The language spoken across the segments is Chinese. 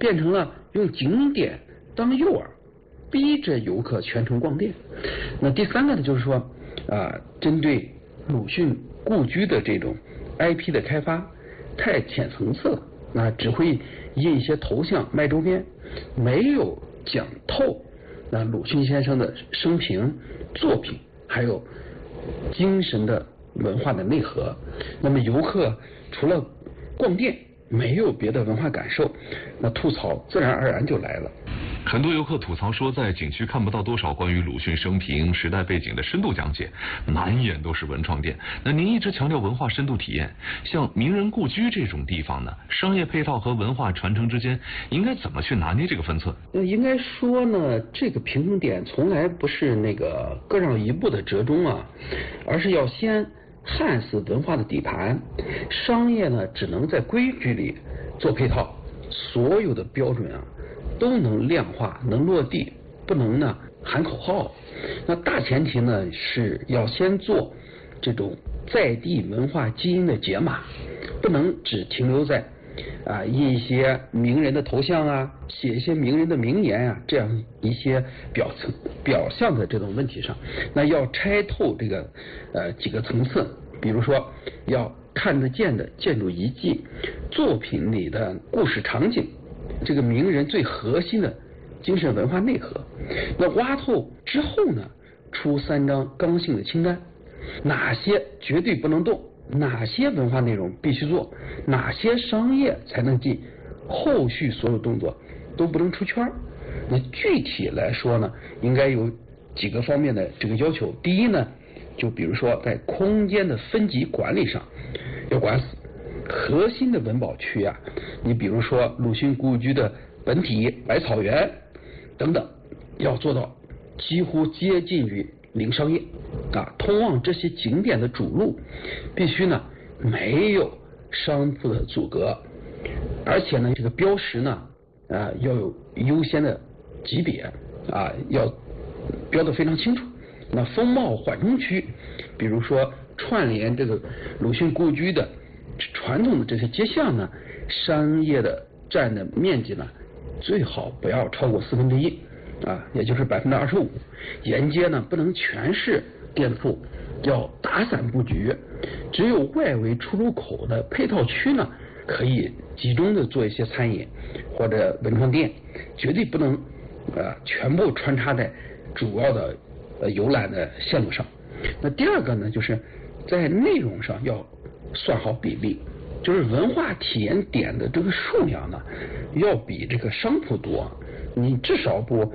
变成了用景点当诱饵，逼着游客全程逛店。那第三个呢，就是说针对鲁迅故居的这种 IP 的开发太浅层次了，那只会印一些头像卖周边，没有讲透那鲁迅先生的生平作品还有精神的文化的内核。那么游客除了逛店没有别的文化感受，那吐槽自然而然就来了。 很多游客吐槽说，在景区看不到多少关于鲁迅生平、时代背景的深度讲解，满眼都是文创店。那您一直强调文化深度体验，像名人故居这种地方呢，商业配套和文化传承之间应该怎么去拿捏这个分寸？ 应该说呢，这个平衡点从来不是那个各让一步的折中啊，而是要先焊死文化的底盘，商业呢只能在规矩里做配套，所有的标准啊都能量化能落地，不能呢喊口号。那大前提呢是要先做这种在地文化基因的解码，不能只停留在印一些名人的头像啊，写一些名人的名言啊，这样一些表象的这种问题上。那要拆透这个几个层次，比如说要看得见的建筑遗迹，作品里的故事场景，这个名人最核心的精神文化内核。那挖透之后呢，出3张刚性的清单，哪些绝对不能动，哪些文化内容必须做，哪些商业才能进，后续所有动作都不能出圈。那具体来说呢，应该有几个方面的这个要求。第一呢，就比如说在空间的分级管理上要管死，核心的文保区啊，你比如说鲁迅故居的本体百草园等等，要做到几乎接近于零商业通往这些景点的主路必须呢没有商铺的阻隔，而且呢这个标识呢要有优先的级别要标得非常清楚。那风貌缓冲区，比如说串联这个鲁迅故居的传统的这些街巷呢，商业的占的面积呢最好不要超过1/4也就是25%。沿街呢不能全是店铺，要打散布局，只有外围出入口的配套区呢可以集中的做一些餐饮或者文创店，绝对不能全部穿插在主要的游览的线路上。那第二个呢，就是在内容上要算好比例，就是文化体验点的这个数量呢要比这个商铺多，你至少不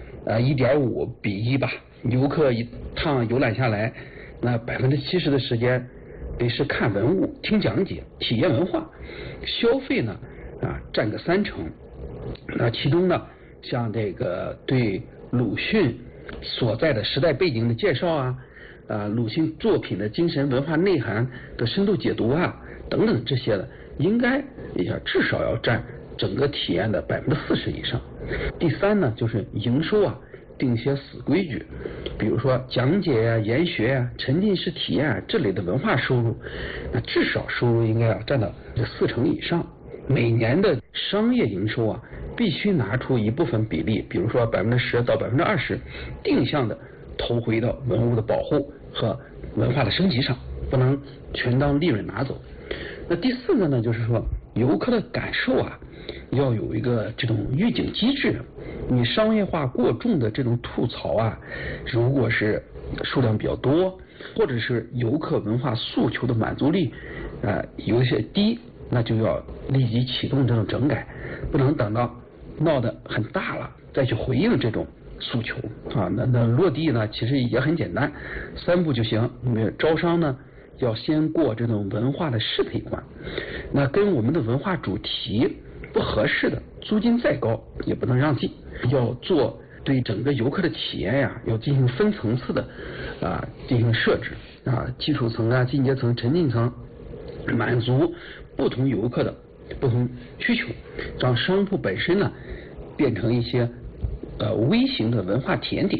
1.5比1吧。游客一趟游览下来，那70%的时间得是看文物、听讲解、体验文化，消费呢占个30%。那其中呢，像这个对鲁迅所在的时代背景的介绍鲁迅作品的精神文化内涵的深度解读等等这些的，应该至少要占整个体验的40%以上。第三呢，就是营收定一些死规矩，比如说讲解研学沉浸式体验这类的文化收入，那至少收入应该要占到40%以上。每年的商业营收必须拿出一部分比例，比如说10%到20%，定向的投回到文物的保护和文化的升级上，不能全当利润拿走。那第四个呢，就是说游客的感受要有一个这种预警机制。你商业化过重的这种吐槽如果是数量比较多，或者是游客文化诉求的满足力有一些低，那就要立即启动这种整改，不能等到闹得很大了再去回应这种诉求那落地呢其实也很简单，3步就行。招商呢要先过这种文化的适配关，那跟我们的文化主题不合适的，租金再高也不能让进，要做对整个游客的体验要进行分层次的进行设置基础层进阶层、沉浸层，满足不同游客的不同需求，让商铺本身呢变成一些微型的文化体验点，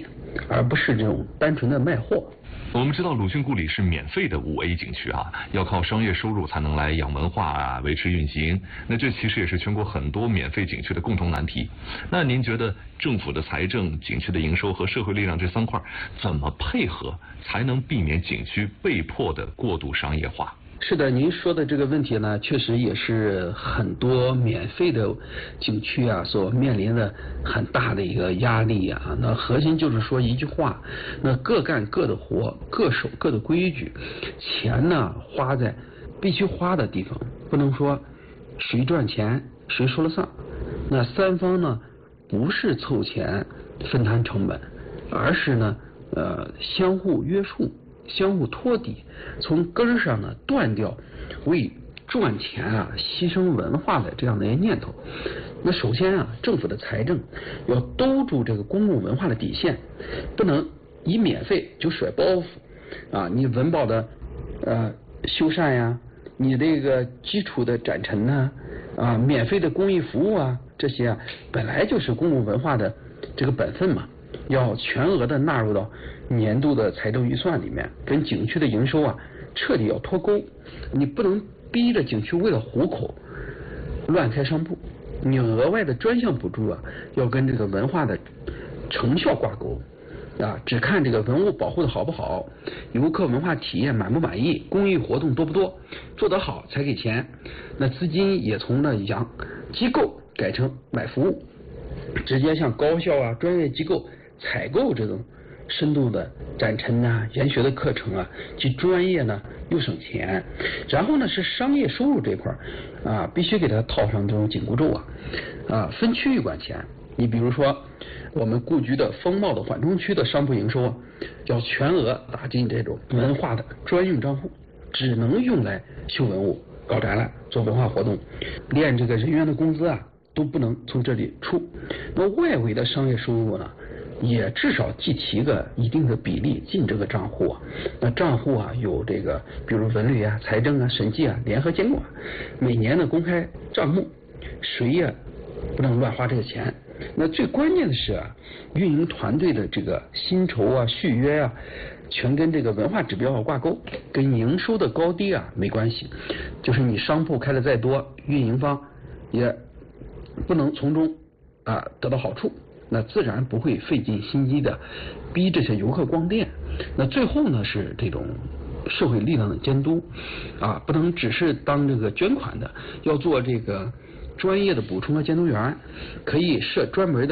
而不是这种单纯的卖货。 我们知道鲁迅故里是免费的5A 景区啊，要靠商业收入才能来养文化啊，维持运行。那这其实也是全国很多免费景区的共同难题。那您觉得政府的财政、景区的营收和社会力量这3块怎么配合，才能避免景区被迫的过度商业化？ 是的，您说的这个问题呢，确实也是很多免费的景区啊所面临的很大的一个压力啊。那核心就是说一句话，那各干各的活，各守各的规矩，钱呢花在必须花的地方，不能说谁赚钱谁说了算。那3方呢不是凑钱分摊成本，而是呢相互约束，相互托底，从根儿上呢断掉为赚钱啊牺牲文化的这样的一个念头。那首先啊，政府的财政要兜住这个公共文化的底线，不能以免费就甩包袱啊！你文保的修缮呀，你这个基础的展陈呐啊，免费的公益服务啊，这些啊本来就是公共文化的这个本分嘛，要全额的纳入到年度的财政预算里面，跟景区的营收啊彻底要脱钩。你不能逼着景区为了糊口乱开商铺，你额外的专项补助啊要跟这个文化的成效挂钩啊，只看这个文物保护的好不好，游客文化体验满不满意，公益活动多不多，做得好才给钱。那资金也从呢养机构改成买服务，直接向高校啊专业机构采购这种深度的展陈啊、研学的课程啊，既专业呢又省钱。然后呢是商业收入这块啊，必须给它套上这种紧箍咒啊，分区域管钱。你比如说我们故居的风貌的缓冲区的商铺营收啊，要全额打进这种文化的专用账户，只能用来修文物、搞展览、做文化活动，连这个人员的工资啊都不能从这里出。那外围的商业收入呢，也至少计提个一定的比例进这个账户啊。那账户啊有这个比如文旅啊、财政啊、审计啊联合监管，每年的公开账目，谁也不能乱花这个钱。那最关键的是啊，运营团队的这个薪酬啊、续约啊，全跟这个文化指标要挂钩，跟营收的高低啊没关系。就是你商铺开的再多，运营方也不能从中啊得到好处，那自然不会费尽心机的逼这些游客逛店。那最后呢是这种社会力量的监督啊，不能只是当这个捐款的，要做这个专业的补充和监督员，可以设专门的